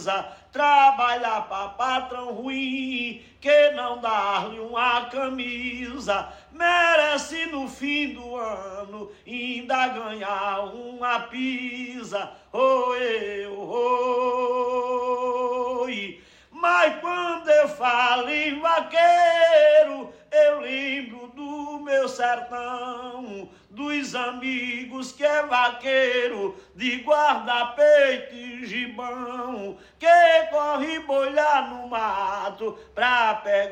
precisa trabalhar para patrão ruim, que não dá-lhe uma camisa, merece no fim do ano ainda ganhar uma pisa. Oi, oi. Mas quando eu falo em vaqueiro, eu lembro do meu sertão, dos amigos que é vaqueiro, de guarda-peito e gibão, que corre boiar no mato pra pegar